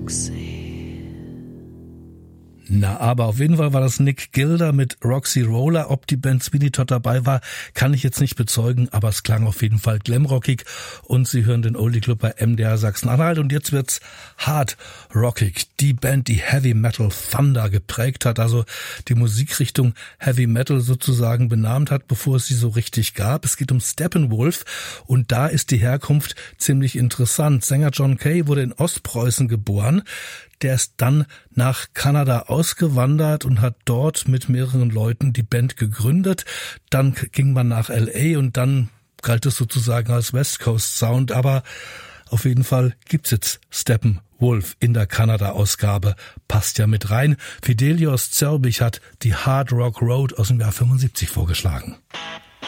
Na, aber auf jeden Fall war das Nick Gilder mit Roxy Roller. Ob die Band Sweeney Todd dabei war, kann ich jetzt nicht bezeugen, aber es klang auf jeden Fall glamrockig. Und Sie hören den Oldie Club bei MDR Sachsen-Anhalt. Und jetzt wird's hard rockig. Die Band, die Heavy Metal Thunder geprägt hat, also die Musikrichtung Heavy Metal sozusagen benannt hat, bevor es sie so richtig gab. Es geht um Steppenwolf und da ist die Herkunft ziemlich interessant. Sänger John Kay wurde in Ostpreußen geboren. Der ist dann nach Kanada ausgewandert und hat dort mit mehreren Leuten die Band gegründet. Dann ging man nach L.A. und dann galt es sozusagen als West Coast Sound. Aber auf jeden Fall gibt's jetzt Steppenwolf in der Kanada-Ausgabe. Passt ja mit rein. Fidelios Zerbich hat die Hard Rock Road aus dem Jahr 75 vorgeschlagen.